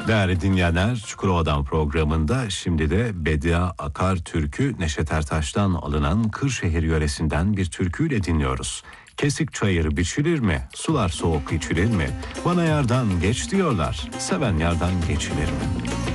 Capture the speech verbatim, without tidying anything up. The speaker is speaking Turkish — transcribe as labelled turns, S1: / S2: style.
S1: Değerli dinleyenler, Çukurova'dan programında şimdi de Bediye Akar türkü Neşet Ertaş'tan alınan Kırşehir yöresinden bir türküyle dinliyoruz. Kesik çayır biçilir mi? Sular soğuk içilir mi? Bana yardan geç diyorlar. Seven yardan geçilir mi?